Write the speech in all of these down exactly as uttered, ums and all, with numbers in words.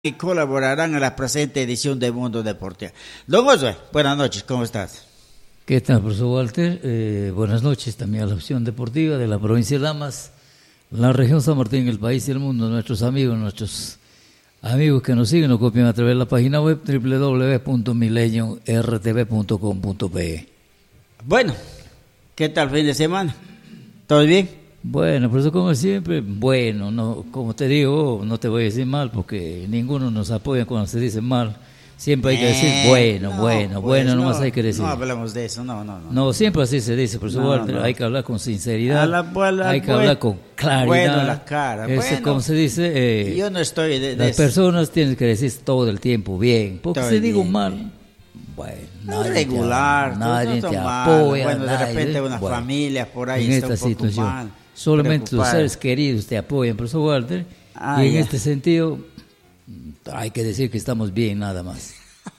que colaborarán en la presente edición de Mundo Deportivo. Don Josué, buenas noches, ¿cómo estás? ¿Qué tal, profesor Walter? Eh, buenas noches también a la opción deportiva de la provincia de Lamas, la región San Martín, el país y el mundo, nuestros amigos, nuestros amigos que nos siguen, nos copian a través de la página web doble u doble u doble u punto milenio r t v punto com punto p e. Bueno, ¿qué tal fin de semana? ¿Todo bien? Bueno, profesor, como siempre, bueno, no, como te digo, no te voy a decir mal porque ninguno nos apoya cuando se dice mal. Siempre hay que decir bueno, no, bueno, pues, bueno, nomás no, hay que decir. No hablamos de eso, no, no, no. No, siempre así se dice, profesor No, Walter, no. hay que hablar con sinceridad, A la- a la- hay que bueno, hablar con claridad. bueno, la cara, Ese, bueno. como se dice, eh, Yo no estoy de, de las eso. personas tienen que decir todo el tiempo bien, porque Todo si el digo tiempo. mal, bueno, No, nadie regular, te, nadie no te son malos. apoya, Bueno, de nadie, repente una bueno, familia por ahí en está esta un poco situación. mal, Solamente tus preocupada. seres queridos te apoyan, profesor Walter, Ah, y en ya. este sentido hay que decir que estamos bien nada más.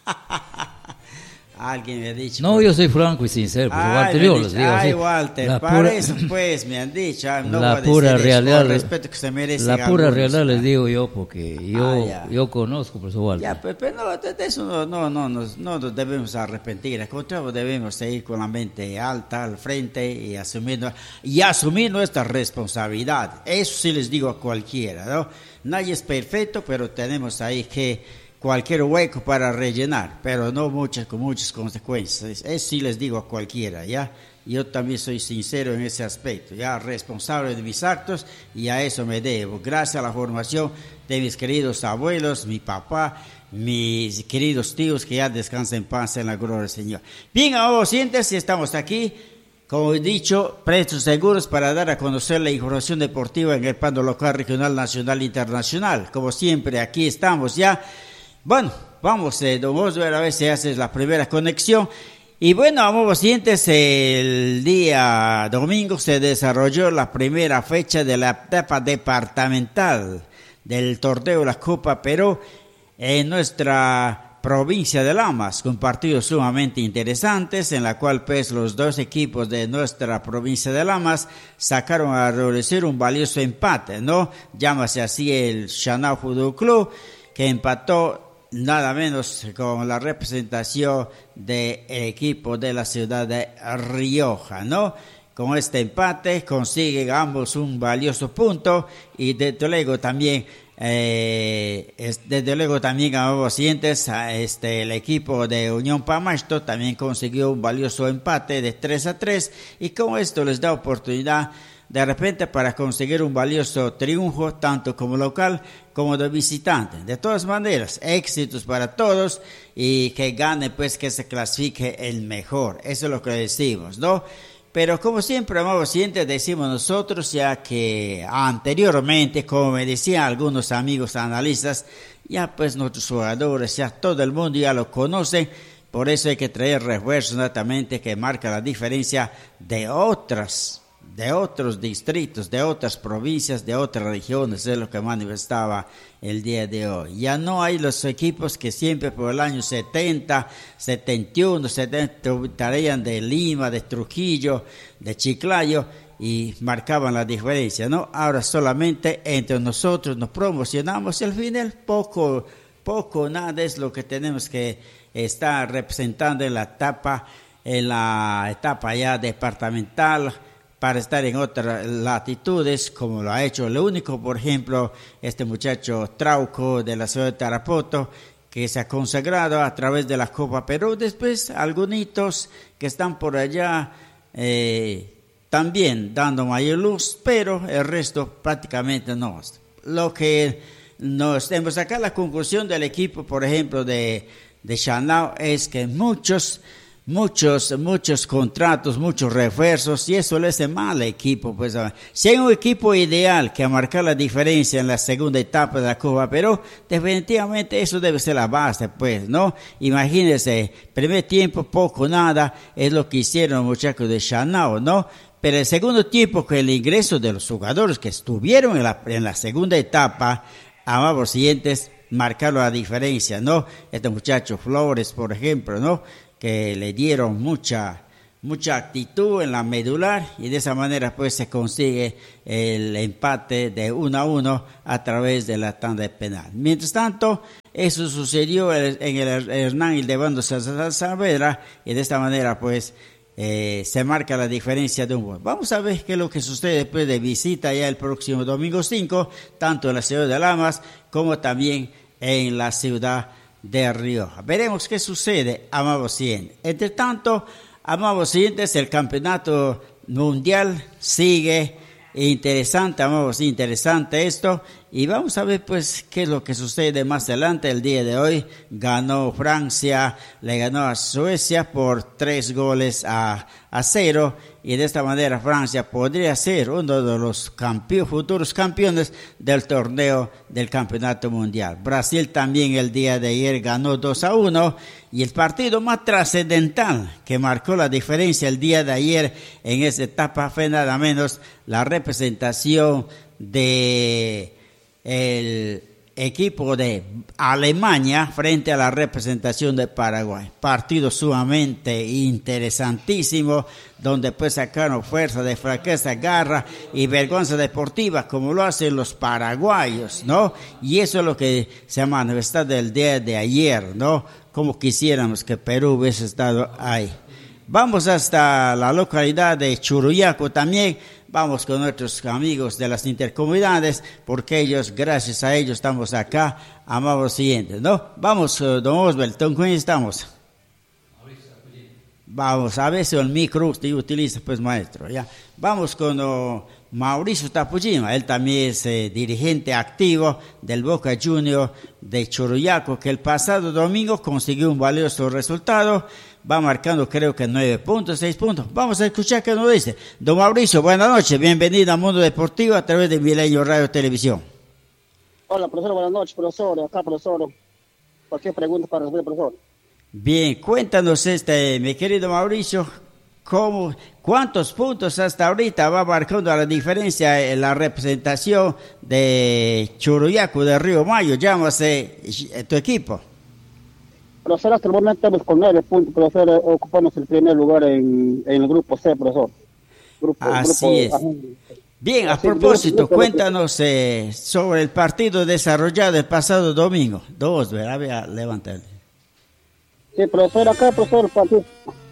Alguien me ha dicho. No, yo soy franco y sincero, profesor Ay, Walter, me yo han les dicho, digo ay, así, Walter, la para pura- eso pues me han dicho, ah, no voy la a pura decir eso, realidad, con respeto que se merece. la pura realidad les digo yo, porque yo, Ah, ya. yo conozco, profesor Walter. Ya, pues, pero no, de de eso no, no, no, nos- no nos debemos arrepentir, al contrario, debemos seguir con la mente alta al frente y asumir, y asumir nuestra responsabilidad. Eso sí les digo a cualquiera, ¿no? Nadie es perfecto, pero tenemos ahí que cualquier hueco para rellenar, pero no muchas con muchas consecuencias. Eso sí les digo a cualquiera, ¿ya? Yo también soy sincero en ese aspecto, ya responsable de mis actos y a eso me debo. Gracias a la formación de mis queridos abuelos, mi papá, mis queridos tíos que ya descansen en paz en la gloria del Señor. Bien, amados oyentes, estamos aquí, como he dicho, prestos seguros para dar a conocer la información deportiva en el plano local, regional, nacional e internacional. Como siempre, aquí estamos ya. Bueno, vamos, eh, don Osvaldo, a ver si haces la primera conexión. Y bueno, amigos oyentes, el día domingo se desarrolló la primera fecha de la etapa departamental del torneo de la Copa Perú en nuestra provincia de Lamas, con partidos sumamente interesantes, en la cual pues los dos equipos de nuestra provincia de Lamas sacaron a relucir un valioso empate, ¿no? Llámase así el Chanao Fútbol Club, que empató nada menos con la representación del equipo de la ciudad de Rioja, ¿no? Con este empate consiguen ambos un valioso punto y desde luego también, eh, es, desde luego también a los siguientes, a este, el equipo de Unión Pamasto también consiguió un valioso empate de tres a tres y con esto les da oportunidad de repente para conseguir un valioso triunfo tanto como local como de visitante. De todas maneras, éxitos para todos y que gane pues que se clasifique el mejor. Eso es lo que decimos, ¿no? Pero como siempre, amados oyentes, decimos nosotros ya que anteriormente, como me decían algunos amigos analistas, ya pues nuestros jugadores, ya todo el mundo ya lo conoce. Por eso hay que traer refuerzos netamente que marca la diferencia de otras de otros distritos, de otras provincias, de otras regiones, es lo que manifestaba el día de hoy. Ya no hay los equipos que siempre por el año setenta, setenta y uno, setenta traían de Lima, de Trujillo, de Chiclayo y marcaban la diferencia, ¿no? Ahora solamente entre nosotros nos promocionamos y al final poco, poco, nada es lo que tenemos que estar representando en la etapa, en la etapa ya departamental, para estar en otras latitudes, como lo ha hecho el único, por ejemplo, este muchacho Trauco de la ciudad de Tarapoto, que se ha consagrado a través de la Copa Perú. Después, algunos que están por allá eh, también dando mayor luz, pero el resto prácticamente no. Lo que nos tenemos acá, la conclusión del equipo, por ejemplo, de, de Chanao, es que muchos Muchos, muchos contratos, muchos refuerzos, y eso le hace mal al equipo. Pues, si hay un equipo ideal que marcar la diferencia en la segunda etapa de la Copa Perú, definitivamente eso debe ser la base, pues, ¿no? Imagínense, primer tiempo, poco, nada, es lo que hicieron los muchachos de Chanao, ¿no? Pero el segundo tiempo, con el ingreso de los jugadores que estuvieron en la, en la segunda etapa, amados siguientes, marcaron la diferencia, ¿no? Este muchacho Flores, por ejemplo, ¿no? Que le dieron mucha, mucha actitud en la medular y de esa manera pues se consigue el empate de uno a uno a través de la tanda penal. Mientras tanto, eso sucedió en el Hernán Ildebando Saavedra y de esta manera pues eh, se marca la diferencia de un gol. Vamos a ver qué es lo que sucede después de visita ya el próximo domingo cinco, tanto en la ciudad de Lamas como también en la ciudad de Rioja. Veremos qué sucede, amados oyentes. Entre tanto, amados oyentes, el campeonato mundial sigue interesante, amados, interesante esto. Y vamos a ver pues qué es lo que sucede más adelante. El día de hoy ganó Francia, le ganó a Suecia por tres goles a, a cero. Y de esta manera Francia podría ser uno de los campeones, futuros campeones del torneo del campeonato mundial. Brasil también el día de ayer ganó dos a uno. Y el partido más trascendental que marcó la diferencia el día de ayer en esa etapa fue nada menos la representación de el equipo de Alemania frente a la representación de Paraguay. Partido sumamente interesantísimo, donde pues sacaron fuerza de fraqueza, garra y vergüenza deportiva, como lo hacen los paraguayos, ¿no? Y eso es lo que se ha manifestado el día de ayer, ¿no? Como quisiéramos que Perú hubiese estado ahí. Vamos hasta la localidad de Churuyaco también. Vamos con nuestros amigos de las intercomunidades, porque ellos, gracias a ellos, estamos acá, amados siguientes, ¿no? Vamos, don Oswald, ¿con quién estamos? Vamos, a veces el micro usted utiliza, pues, maestro, ¿ya? Vamos con oh, Mauricio Tapujima, él también es eh, dirigente activo del Boca Juniors de Churuyaco, que el pasado domingo consiguió un valioso resultado. Va marcando creo que nueve puntos, seis puntos. Vamos a escuchar qué nos dice. Don Mauricio, buenas noches, bienvenido a Mundo Deportivo a través de Milenio Radio Televisión. Hola, profesor, buenas noches, profesor. Acá, profesor. Cualquier pregunta para responder, profesor. Bien, cuéntanos, este, mi querido Mauricio, ¿cómo, cuántos puntos hasta ahorita va marcando la diferencia en la representación de Churuyaco de Río Mayo? Llámase tu equipo. Profesor, hasta el momento estamos con nueve puntos, profesor, ocupamos el primer lugar en, en el grupo C, profesor. Grupo, Así grupo, es. Ajá. Bien, a Así, propósito, grupo, grupo, cuéntanos eh, sobre el partido desarrollado el pasado domingo. Dos, ¿verdad? Levantarle. Sí, profesor, acá, profesor, el partido,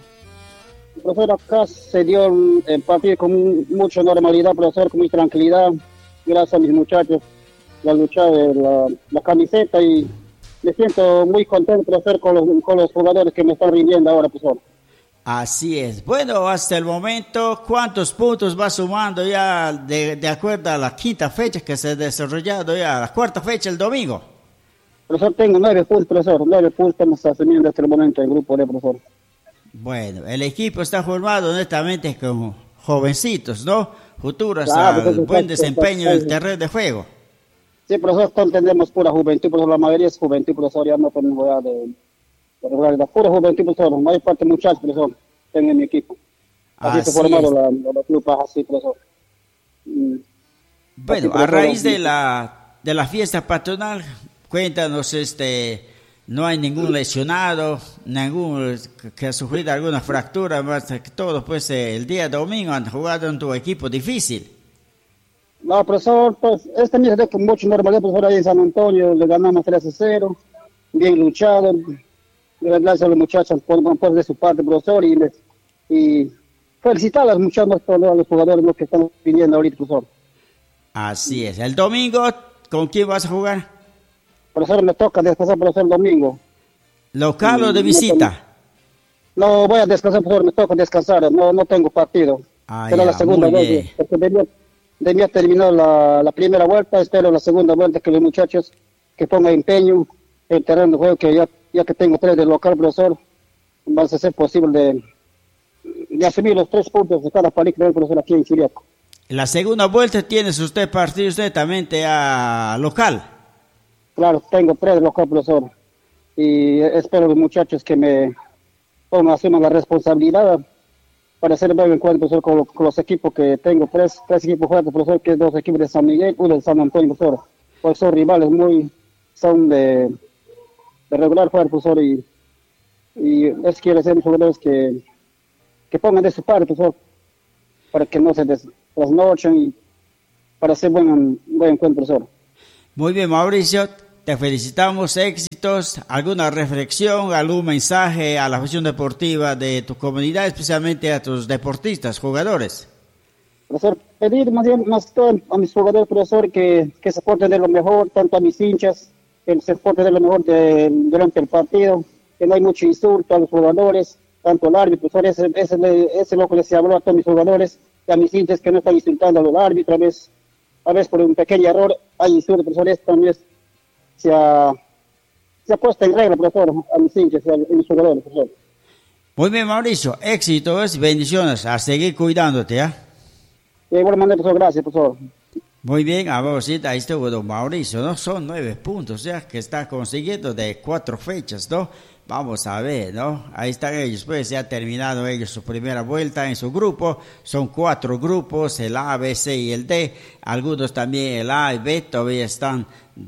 profesor, acá se dio el, el partido con mucha normalidad, profesor, con mucha tranquilidad, gracias a mis muchachos, la lucha de la, la camiseta y me siento muy contento, profesor, con los, con los jugadores que me están rindiendo ahora, profesor. Así es. Bueno, hasta el momento, ¿cuántos puntos va sumando ya de, de acuerdo a la quinta fecha que se ha desarrollado ya, la cuarta fecha el domingo? Profesor, tengo nueve puntos, profesor, nueve puntos estamos asumiendo hasta el momento el grupo de profesor. Bueno, el equipo está formado netamente con jovencitos, ¿no? Futuros Claro, al profesor, buen está- desempeño está- del terreno de juego. Sí, profesor, todos entendemos pura juventud, profesor, la mayoría es juventud, profesor, ya no tenemos ya de, de regularidad, pura juventud, profesor, la mayor parte muchachos, profesor, tengo en mi equipo. Así, Así se formaron es. la, la, la club, así, profesor. Mm, Bueno, así, a profesor, raíz de la de la fiesta patronal, cuéntanos, este, no hay ningún lesionado, ningún que ha sufrido alguna fractura, más que todo, pues eh, el día domingo han jugado en tu equipo difícil. No, profesor, pues este mes de con mucho normalidad, profesor, ahí en San Antonio le ganamos tres a cero, bien luchado, gracias a los muchachos por, por de su parte, profesor, y, les- y felicitar a los muchachos, a los jugadores los que están pidiendo ahorita, profesor. Así es. El domingo, ¿con quién vas a jugar? Profesor, me toca descansar, profesor, el domingo. ¿Local o de Mm, visita? No voy a descansar, profesor, me toca descansar, no, no tengo partido. Ah, Será ya, la segunda muy vuelta, bien. porque debía, debía terminar la, la primera vuelta, espero la segunda vuelta que los muchachos que pongan empeño en el terreno de juego, que ya, ya que tengo tres del local, profesor, va a ser posible de, de asumir los tres puntos de cada película del profesor aquí en Chiriaco. En la segunda vuelta tienes usted partidos netamente a local. Claro, tengo tres del local, profesor, y espero los muchachos que me pongan, asuman la responsabilidad para hacer buen encuentro, profesor, con, lo- con los equipos que tengo, tres, tres equipos fuertes, profesor, que es dos equipos de San Miguel, uno de San Antonio, profesor, pues son rivales muy, son de, de regular juego, profesor, y, y es quiere ser jugadores que, que pongan de su parte, profesor, para que no se des, trasnochen y para hacer buen, buen encuentro, profesor. Muy bien, Mauricio, te felicitamos, éxitos. ¿Alguna reflexión, algún mensaje a la afición deportiva de tu comunidad, especialmente a tus deportistas, jugadores? Profesor, pedir más bien, más todo a mis jugadores, profesor, que, que se porten de lo mejor, tanto a mis hinchas, que se porten de lo mejor de, durante el partido, que no hay mucho insulto a los jugadores, tanto al árbitro, profesor, ese, ese, ese es lo que les habló a todos mis jugadores, y a mis hinchas que no están insultando al árbitro, a veces, a veces por un pequeño error hay insultos, profesor, esto también se ha, se ha puesto en regla, profesor, a mis hinchas y a, a mis jugadores, profesor. Muy bien, Mauricio, éxitos, bendiciones, a seguir cuidándote, ¿eh? De igual manera, profesor, gracias, profesor. Muy bien, a ver, ahí estuvo don Mauricio, ¿no? Son nueve puntos, ya que está consiguiendo de cuatro fechas, ¿no? Vamos a ver, ¿no? Ahí están ellos, pues ya ha terminado ellos su primera vuelta en su grupo. Son cuatro grupos, el A, B, C y el D. Algunos también, el A y B, todavía están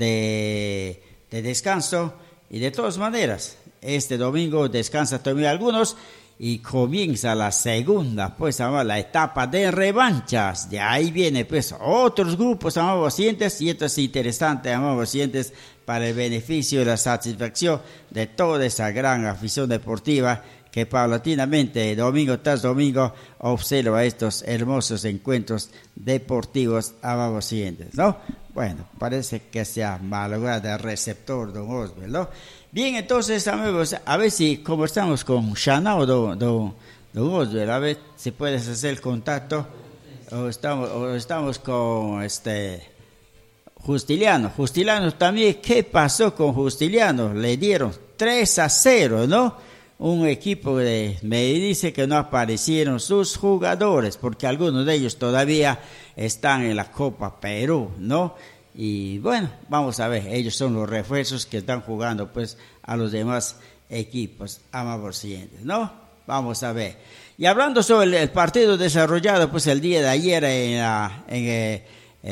de, de descanso. Y de todas maneras, este domingo descansa todavía algunos. Y comienza la segunda, pues, la etapa de revanchas. De ahí viene, pues, otros grupos, amados oyentes, y esto es interesante, amados oyentes, para el beneficio y la satisfacción de toda esa gran afición deportiva que paulatinamente, domingo tras domingo, observa estos hermosos encuentros deportivos, amados oyentes, ¿no? Bueno, parece que se ha malogrado el receptor, don Osbel, ¿no? Bien, entonces, amigos, a ver si conversamos con Shanao, don, don, don Osbel, a ver si puedes hacer el contacto, o estamos, o estamos con este Justiliano. Justiliano también, ¿qué pasó con Justiliano? Le dieron tres a cero, ¿no? Un equipo de, me dice que no aparecieron sus jugadores, porque algunos de ellos todavía están en la Copa Perú, ¿no? Y bueno, vamos a ver, ellos son los refuerzos que están jugando pues a los demás equipos, amables siguientes, ¿no? Vamos a ver. Y hablando sobre el, el partido desarrollado pues el día de ayer en, la, en, eh,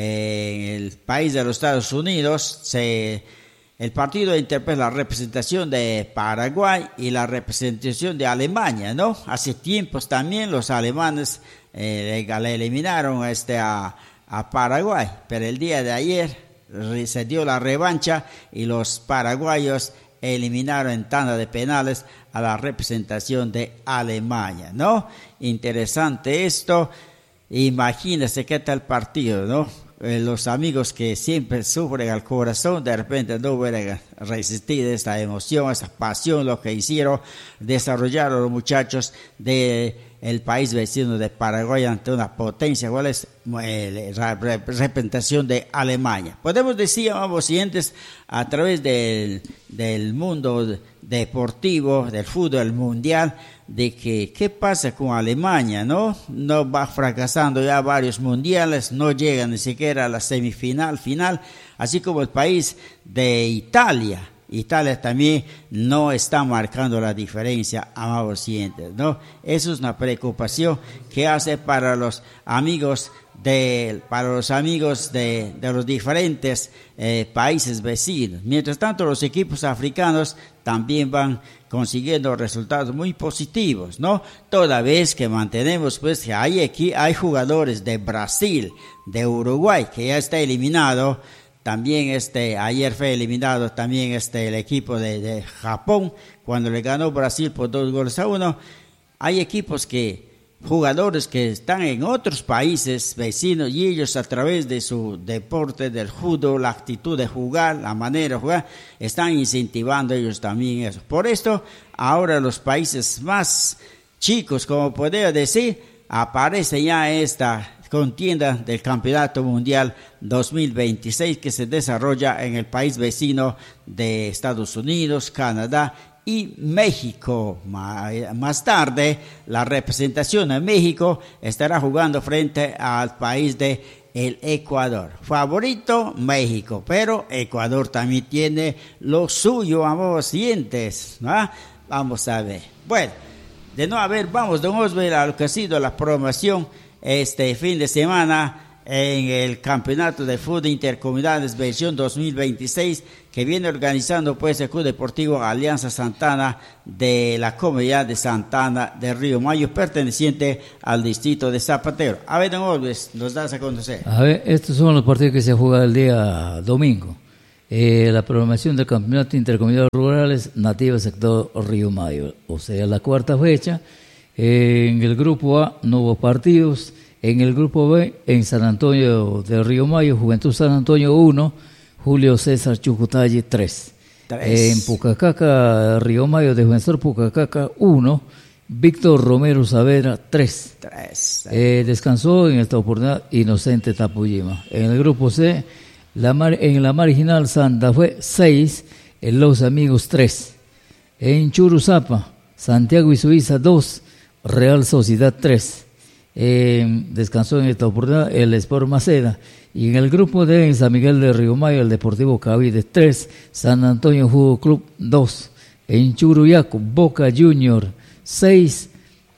en el país de los Estados Unidos, se, el partido entre pues, la representación de Paraguay y la representación de Alemania, ¿no? Hace tiempos también los alemanes eh, le eliminaron este a a Paraguay, pero el día de ayer se dio la revancha y los paraguayos eliminaron en tanda de penales a la representación de Alemania, ¿no? Interesante esto, imagínense qué tal partido, ¿no? Eh, los amigos que siempre sufren al corazón, de repente no hubieran resistido esta emoción, esta pasión, lo que hicieron, desarrollaron los muchachos de el país vecino de Paraguay ante una potencia, ¿cuál es eh, la representación de Alemania? Podemos decir, amables oyentes, a través del, del mundo deportivo, del fútbol mundial, de que qué pasa con Alemania, ¿no? No va fracasando ya varios mundiales, no llega ni siquiera a la semifinal, final, así como el país de Italia. Italia también no está marcando la diferencia, amables oyentes, ¿no? Eso es una preocupación que hace para los amigos de, para los amigos de, de los diferentes eh, países vecinos. Mientras tanto, los equipos africanos también van consiguiendo resultados muy positivos, ¿no? Toda vez que mantenemos, pues, que hay aquí, hay jugadores de Brasil, de Uruguay, que ya está eliminado. También este ayer fue eliminado también este el equipo de, de Japón cuando le ganó Brasil por dos goles a uno. Hay equipos que jugadores que están en otros países vecinos y ellos a través de su deporte del judo, la actitud de jugar, la manera de jugar, están incentivando ellos también eso. Por esto ahora los países más chicos, como podría decir, aparece ya esta contienda del Campeonato Mundial dos mil veintiséis que se desarrolla en el país vecino de Estados Unidos, Canadá y México. Más tarde, la representación de México estará jugando frente al país de el Ecuador. Favorito México, pero Ecuador también tiene lo suyo, amables oyentes, ¿no? Vamos a ver. Bueno, de no haber, vamos, don Osbel, a lo que ha sido la programación este fin de semana en el campeonato de fútbol intercomunidades versión dos mil veintiséis que viene organizando pues el Club Deportivo Alianza Santana de la comunidad de Santana de Río Mayo, perteneciente al distrito de Zapatero. A ver, don Olves, nos das a conocer. A ver, estos son los partidos que se juegan el día domingo. Eh, la programación del campeonato intercomunidades rurales nativas sector Río Mayo, o sea, la cuarta fecha. Eh, en el grupo A no hubo partidos. En el grupo B, en San Antonio de Río Mayo, Juventud San Antonio uno, Julio César Chucutalle tres. En Pucacaca, Río Mayo, Defensor Pucacaca uno, Víctor Romero Saavedra tres. Eh, descansó en esta oportunidad Inocente Tapuyima. En el grupo C, la mar, en la marginal Santa Fe seis, en Los Amigos tres. En Churuzapa, Santiago y Suiza dos, Real Sociedad tres. Eh, descansó en esta oportunidad el Sport Maceda. Y en el grupo D, en San Miguel de Río Mayo, el Deportivo Cavide tres, San Antonio Judo Club dos. En Churuyaco, Boca Junior seis,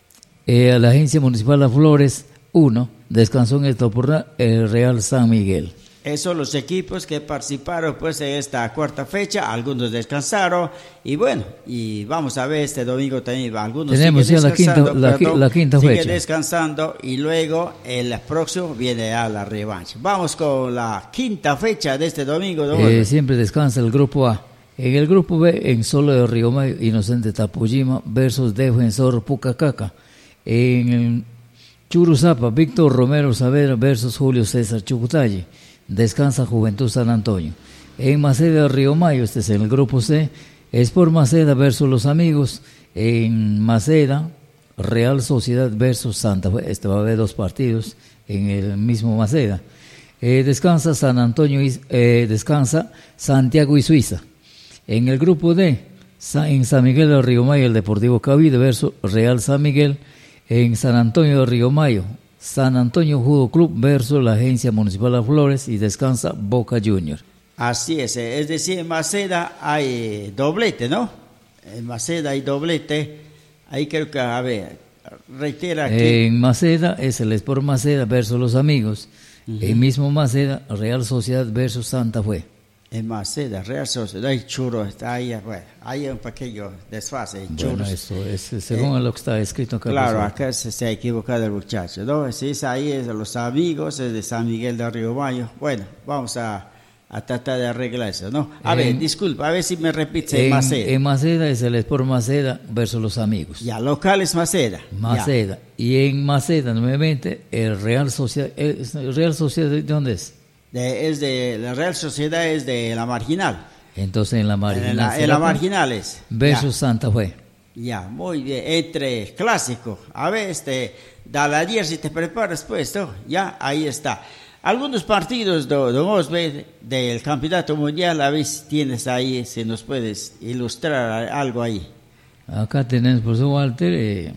eh, la Agencia Municipal de Flores uno. Descansó en esta oportunidad el Real San Miguel. Esos son los equipos que participaron pues en esta cuarta fecha, algunos descansaron y bueno, y vamos a ver este domingo también, algunos tenemos ya la quinta, la, perdón, la quinta sigue fecha. descansando y luego el próximo viene a la revancha. Vamos con la quinta fecha de este domingo. Eh, siempre descansa el grupo A. En el grupo B, en Solo de Río Mayo, Inocente Tapuyima versus Defensor Pucacaca. En el Churuzapa, Víctor Romero Saavedra versus Julio César Chucutalle. Descansa Juventud San Antonio. En Maceda Río Mayo, este es el grupo C, Sport Maceda versus Los Amigos. En Maceda, Real Sociedad versus Santa Fe. Este va a haber dos partidos en el mismo Maceda. Eh, descansa San Antonio, y, eh, descansa Santiago y Suiza. En el grupo D, en San Miguel de Río Mayo, el Deportivo Cavide versus Real San Miguel. En San Antonio de Río Mayo, San Antonio Judo Club versus la Agencia Municipal de Flores y descansa Boca Junior. Así es, es decir, en Maceda hay doblete, ¿no? En Maceda hay doblete, ahí creo que, a ver, reitera que... En Maceda es el Sport Maceda versus Los Amigos, uh-huh. En mismo Maceda, Real Sociedad versus Santa Fe. En Maceda, Real Sociedad, hay churros, está ahí, bueno, hay un pequeño desfase. Bueno, churros. Eso es según eh, lo que está escrito acá. Claro, acá se, se ha equivocado el muchacho, ¿no? Si es ahí, es de Los Amigos, es de San Miguel de Río Mayo. Bueno, vamos a, a tratar de arreglar eso, ¿no? A en, ver, disculpa, a ver si me repites en Maceda. En Maceda es el Sport Maceda versus Los Amigos. Ya, local es Maceda. Maceda. Ya. Y en Maceda, nuevamente, el Real Sociedad, ¿el Real Sociedad de dónde es? De, es de la Real Sociedad es de la Marginal. Entonces en la Marginal. En la, en la Marginales. Versus ya. Santa Fe. Ya, muy bien. Entre clásico. A ver, este, dale ayer si te preparas pues, ¿no? Ya, ahí está. Algunos partidos, don do Osbe, del Campeonato Mundial, a ver si tienes ahí, si nos puedes ilustrar algo ahí. Acá tenemos, profesor Walter, eh,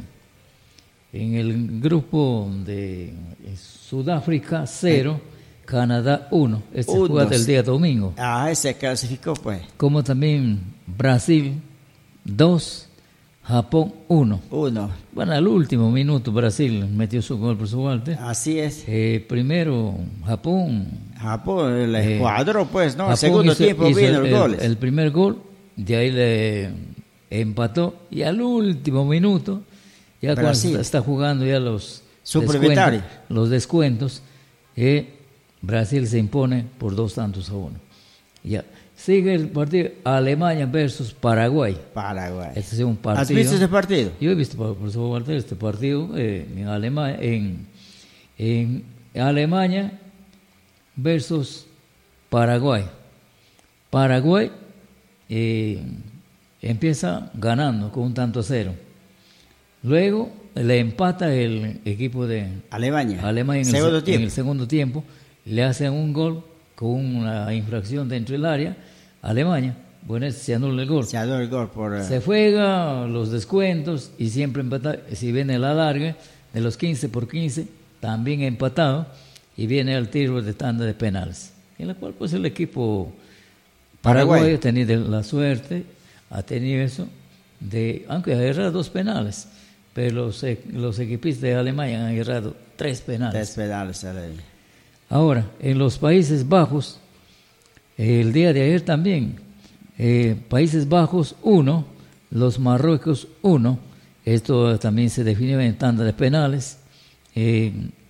en el grupo de Sudáfrica cero. Eh. Canadá uno, este Unos. juega del día domingo. Ah, ese clasificó pues. Como también Brasil dos, Japón uno. Uno. Bueno, al último minuto Brasil metió su gol por su parte. Así es. Eh, primero Japón. Japón, el eh, cuadro pues, ¿no? Japón el segundo hizo, tiempo hizo vino el, el, goles. El, el primer gol, de ahí le empató y al último minuto, ya Brasil. Cuando está jugando ya los suplementarios, los descuentos, eh, Brasil se impone por dos tantos a uno. Ya. Sigue el partido Alemania versus Paraguay. Paraguay. Este es un partido. ¿Has visto ese partido? Yo he visto por su parte este partido eh, en Alemania, en, en Alemania versus Paraguay. Paraguay eh, empieza ganando con un tanto a cero. Luego le empata el equipo de Alemania. Alemania en, segundo el, tiempo. en el segundo tiempo. Le hacen un gol con una infracción dentro del área. Alemania, bueno, se anula el gol. Se anula el gol por... Uh... Se juega los descuentos y siempre empatado. Si viene la larga, de los quince por quince, también empatado. Y viene el tiro de tanda de penales. En la cual pues el equipo paraguayo Paraguay. ha tenido la suerte, ha tenido eso, de aunque ha errado dos penales. Pero los, los equipistas de Alemania han errado tres penales. Tres penales. Ale. Ahora, en los Países Bajos, el día de ayer también, eh, Países Bajos uno, los Marruecos uno, esto también se definió en tanda de penales, eh,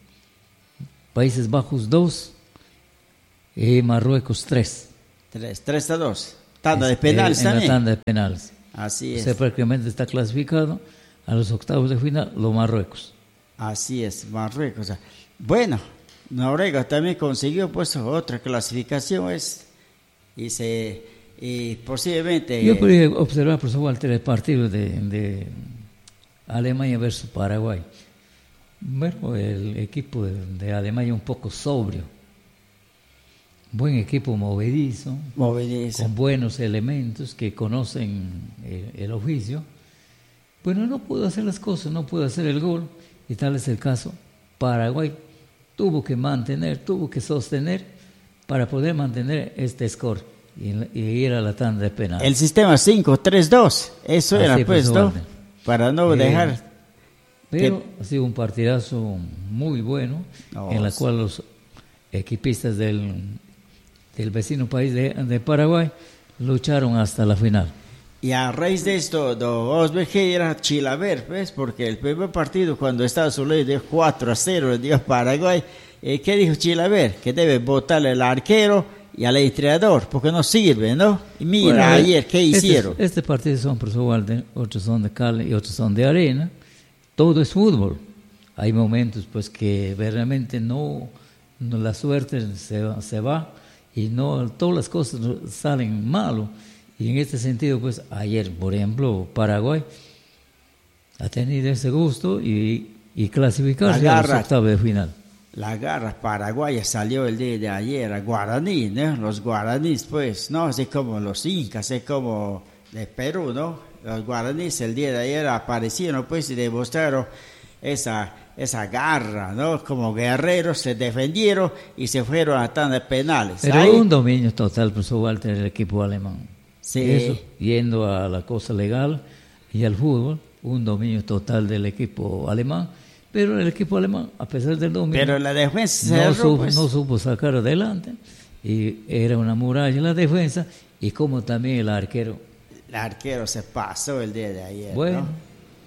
Países Bajos dos, eh, Marruecos tres. tres a dos, tanda de penales en también. la tanda de penales. Así es. O sea, prácticamente está clasificado a los octavos de final los Marruecos. Así es, Marruecos. Bueno, Noruega también consiguió pues otra clasificación es, y se y posiblemente... Yo podría observar, profesor Walter, el partido de, de Alemania versus Paraguay. Bueno, el equipo de, de Alemania un poco sobrio. Buen equipo movedizo, movedizo, con buenos elementos que conocen el, el oficio. Bueno, no pudo hacer las cosas, no pudo hacer el gol, y tal es el caso. Paraguay tuvo que mantener, tuvo que sostener para poder mantener este score y, y ir a la tanda de penales. El sistema cinco tres dos, eso Así era pues, ¿no? Para no eh, dejar... Pero que... ha sido un partidazo muy bueno, oh, en la sí. cual los equipistas del, del vecino país de, de Paraguay lucharon hasta la final. Y a raíz de esto, Osberg era Chilaver, ¿ves? Porque el primer partido, cuando Estados Unidos dio cuatro a cero, le dio a Paraguay, eh, ¿qué dijo Chilaver? Que debe votarle al arquero y al entrenador, porque no sirve, ¿no? Y mira, bueno, ayer, ¿qué este, hicieron? Este partido son, por su parte, otros son de cal y otros son de arena. Todo es fútbol. Hay momentos, pues, que realmente no, no la suerte se, se va y no todas las cosas salen malos. Y en este sentido, pues, ayer, por ejemplo, Paraguay ha tenido ese gusto y, y clasificarse a los octavos de final. La garra paraguaya salió el día de ayer a Guaraní, ¿no? Los guaraníes, pues, no así como los incas, así como de Perú, ¿no? Los guaraníes el día de ayer aparecieron, pues, y demostraron esa, esa garra, ¿no? Como guerreros se defendieron y se fueron a tanda de penales. Pero ahí, un dominio total, profesor Walter, del equipo alemán. Sí. Eso, yendo a la cosa legal y al fútbol, un dominio total del equipo alemán, pero el equipo alemán, a pesar del dominio, pero la defensa no, cerró, supo, pues. no supo sacar adelante, y era una muralla en la defensa, y como también el arquero. El arquero se pasó el día de ayer, bueno, ¿no?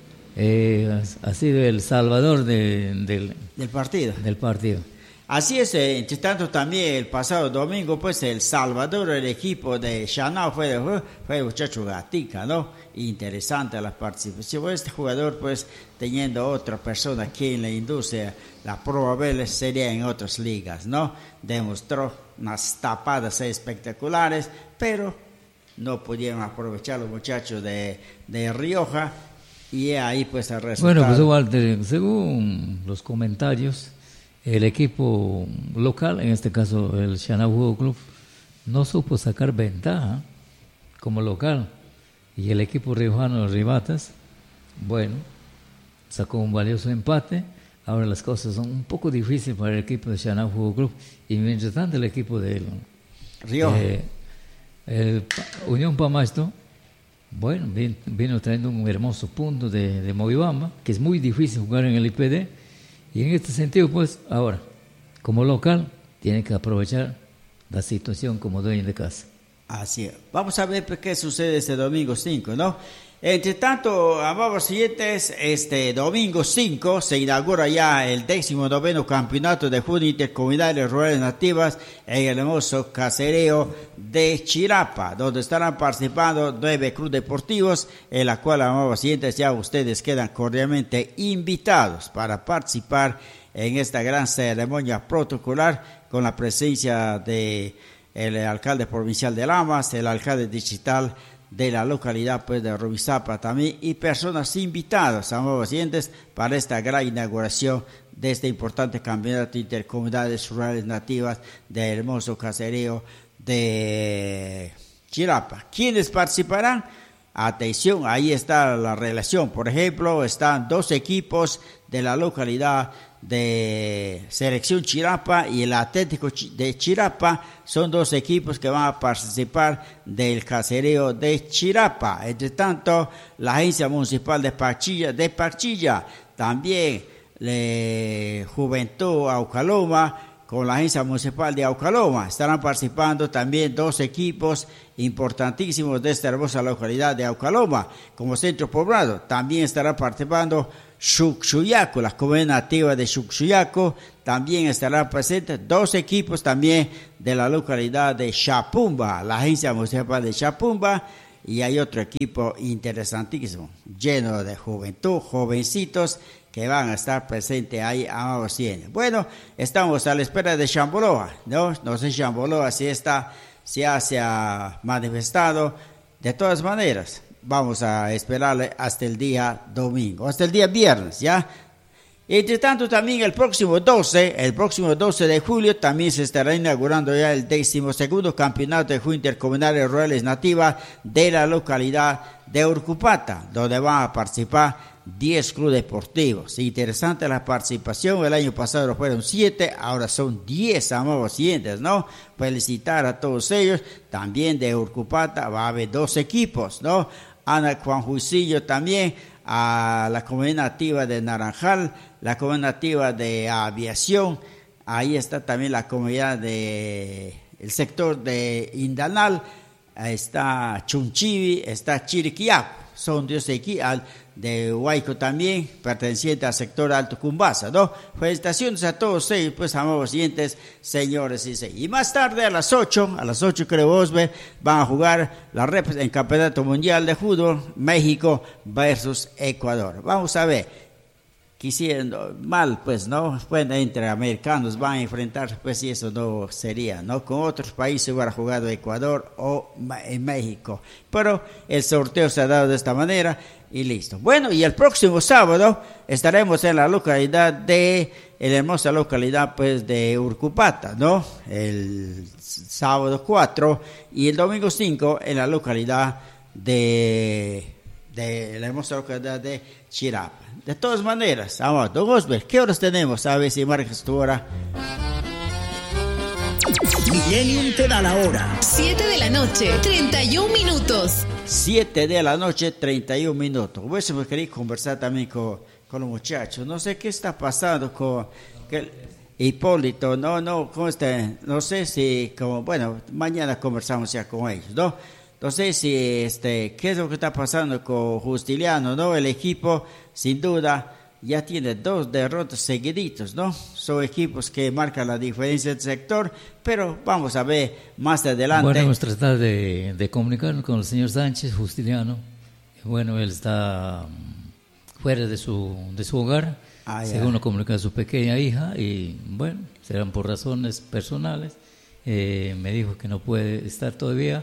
eh, ha sido el salvador de, del, del partido. Del partido. Así es, eh, entre tanto también el pasado domingo, pues el salvador del equipo de Chanao fue, fue, fue el muchacho Gatica, ¿no? Interesante la participación. Este jugador, pues, teniendo otra persona aquí en la industria, la probabilidad sería en otras ligas, ¿no? Demostró unas tapadas espectaculares, pero no pudieron aprovechar los muchachos de, de Rioja, y ahí pues el resultado. Bueno, pues Walter, según los comentarios, el equipo local, en este caso el Chanao Fútbol Club, no supo sacar ventaja como local. Y el equipo riojano de Ribatas, bueno, sacó un valioso empate. Ahora las cosas son un poco difíciles para el equipo de Chanao Fútbol Club. Y mientras tanto el equipo de Rioja, eh, el Unión Pamasto, bueno, vino, vino trayendo un hermoso punto de, de Moibamba, que es muy difícil jugar en el I P D. Y en este sentido, pues, ahora, como local, tiene que aprovechar la situación como dueño de casa. Así es. Vamos a ver qué sucede este domingo cinco, ¿no? Entre tanto, amables siguientes, este domingo cinco se inaugura ya el décimo noveno campeonato de fútbol intercomunidades rurales nativas en el hermoso caserío de Chirapa, donde estarán participando nueve clubes deportivos, en la cual, amables siguientes, ya ustedes quedan cordialmente invitados para participar en esta gran ceremonia protocolar con la presencia de el alcalde provincial de Lamas, el alcalde distrital de la localidad pues de Rumizápala también, y personas invitadas, amables oyentes, para esta gran inauguración de este importante campeonato de intercomunidades rurales nativas del hermoso caserío de Chirapa. ¿Quiénes participarán? Atención, ahí está la relación. Por ejemplo, están dos equipos de la localidad de Selección Chirapa y el Atlético de Chirapa. Son dos equipos que van a participar del caserío de Chirapa. Entre tanto, la agencia municipal de Pachilla, de Pachilla también, le Juventud Aucaloma, con la agencia municipal de Aucaloma. Estarán participando también dos equipos importantísimos de esta hermosa localidad de Aucaloma como centro poblado. También estará participando Xuxuyaco, la comunidad nativa de Xuxuyaco. También estarán presentes dos equipos también de la localidad de Chapumba, la agencia municipal de Chapumba. Y hay otro equipo interesantísimo, lleno de juventud, jovencitos que van a estar presentes ahí a Occidente. Bueno, estamos a la espera de Chamboloa, ¿no? No sé Chamboloa si está, si ya se ha manifestado. De todas maneras, vamos a esperarle hasta el día domingo, hasta el día viernes, ¿ya? Entre tanto, también el próximo doce, el próximo doce de julio, también se estará inaugurando ya el decimosegundo campeonato de Juegos Intercomunales Rurales Nativas de la localidad de Urcupata, donde van a participar diez clubes deportivos. Interesante la participación, el año pasado fueron siete, ahora son diez, amados oyentes, ¿no? Felicitar a todos ellos. También de Urcupata va a haber dos equipos, ¿no? Ana Juan Juicillo también, a la comunidad nativa de Naranjal, la comunidad nativa de Aviación, ahí está también la comunidad de el sector de Indanal, ahí está Chunchivi, está Chiriquiaco, son diez equipos, de Huayco también, perteneciente al sector Alto Cumbasa, ¿no? Felicitaciones a todos ellos, pues, amables oyentes, señores y señores. Y más tarde, a las ocho, a las ocho creo Osbe, van a jugar la rep en Campeonato Mundial de Fútbol, México versus Ecuador. Vamos a ver. Quisiendo mal, pues, ¿no? Bueno, entre americanos van a enfrentarse, pues, y eso no sería, ¿no? Con otros países hubiera jugado Ecuador o en México. Pero el sorteo se ha dado de esta manera y listo. Bueno, y el próximo sábado estaremos en la localidad de, en la hermosa localidad, pues, de Urcupata, ¿no? El sábado cuatro y el domingo cinco en la localidad de, de la hermosa localidad de Chirapa. De todas maneras, vamos, don Osber, ¿qué horas tenemos? A ver si marcas tu hora. Millennium te da la hora. siete de la noche, treinta y un minutos. siete de la noche, treinta y un minutos. Pues me quería conversar también con, con los muchachos. No sé qué está pasando con que Hipólito. No, no, ¿cómo está? No sé si, como, bueno, mañana conversamos ya con ellos, ¿no? No sé si, este, qué es lo que está pasando con Justiliano, ¿no? El equipo, sin duda, ya tiene dos derrotas seguiditos, ¿no? Son equipos que marcan la diferencia del sector, pero vamos a ver más adelante. Bueno, vamos a tratar de, de comunicarnos con el señor Sánchez, Justiliano. Bueno, él está fuera de su, de su hogar, ah, según lo comunica su pequeña hija, y bueno, serán por razones personales. Eh, me dijo que no puede estar todavía.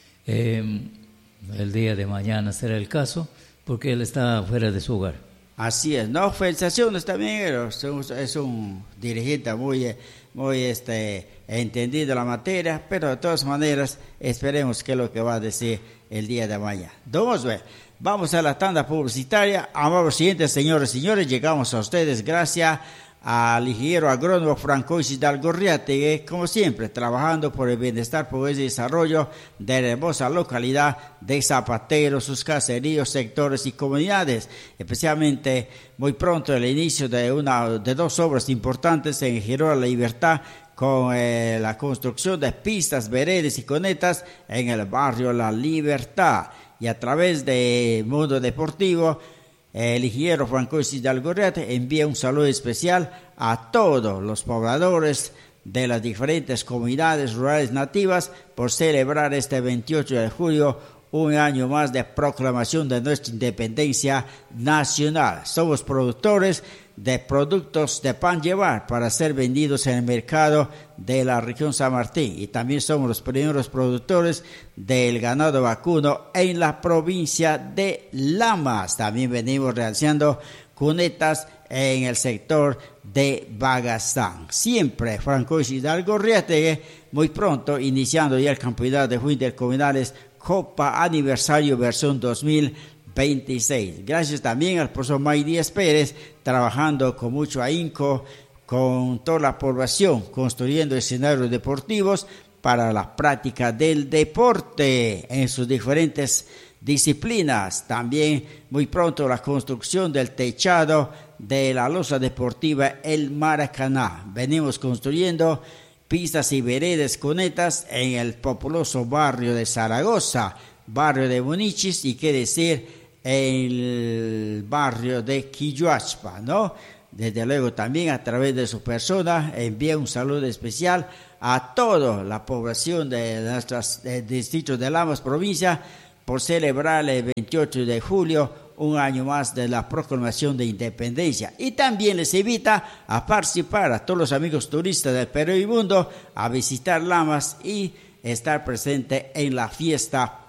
Eh, el día de mañana será el caso, porque él está fuera de su hogar. Así es, no, felicitaciones también, es un dirigente muy, muy este, entendido de la materia, pero de todas maneras esperemos qué es lo que va a decir el día de mañana. Vamos a ver, vamos a la tanda publicitaria. Amables siguientes, señores y señores, llegamos a ustedes gracias al ingeniero agrónomo Francois Hidalgo Riategui, como siempre, trabajando por el bienestar, progreso y desarrollo de la hermosa localidad de Zapatero, sus caseríos, sectores y comunidades. Especialmente, muy pronto, el inicio de una de dos obras importantes en Girona La Libertad, con eh, la construcción de pistas, veredas y conetas en el barrio La Libertad. Y a través de Mundo Deportivo, el ingeniero Francois Hidalgo Riategui envía un saludo especial a todos los pobladores de las diferentes comunidades rurales nativas por celebrar este veintiocho de julio un año más de proclamación de nuestra independencia nacional. Somos productores de productos de pan llevar para ser vendidos en el mercado de la región San Martín, y también somos los primeros productores del ganado vacuno en la provincia de Lamas. También venimos realizando cunetas en el sector de Bagastán. Siempre Francois Hidalgo Riategui, muy pronto iniciando ya el campeonato de Juegos Intercomunales Copa Aniversario versión dos mil veintiséis. Gracias también al profesor May Díaz Pérez, trabajando con mucho ahínco con toda la población, construyendo escenarios deportivos para la práctica del deporte en sus diferentes disciplinas. También muy pronto la construcción del techado de la losa deportiva El Maracaná. Venimos construyendo pistas y veredas conetas en el populoso barrio de Zaragoza, barrio de Bonichis y qué decir, el barrio de Quilloachpa, ¿no? Desde luego también a través de su persona envía un saludo especial a toda la población de nuestros distritos de Lamas, provincia, por celebrar el veintiocho de julio, un año más de la proclamación de independencia. Y también les invita a participar a todos los amigos turistas del Perú y mundo a visitar Lamas y estar presente en la fiesta